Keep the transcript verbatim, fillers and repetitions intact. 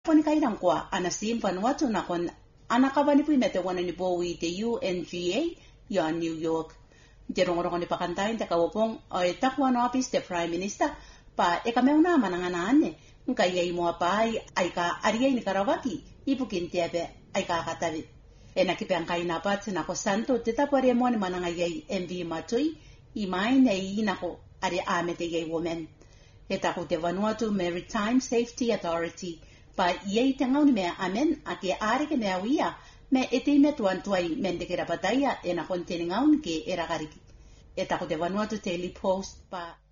Poni kairang kwa anasim Vanuatu na kon anakabani pui mete wana ni bowi te U N G A ya New York. Jerong-rong ni pakantain te kawopong o e takwa no apis te Prime Minister pa e ka meuna mananganaane nka iei moa pai ai ka ariei ni karawaki ipukin tepe ai ka katavi. E na kipe ang kaina pat na ko santo te tapare mo ni mananga iei M V Matui i mai nei inako ari amete iei women. E taku te Vanuatu Maritime Safety Authority pa iei te ngauni mea amen a ke are ke mea wia me e te me tuan tuai mende ke rapataia e na konteni ngauni ke e ragariki. E taku te Vanuatu Daily Post pa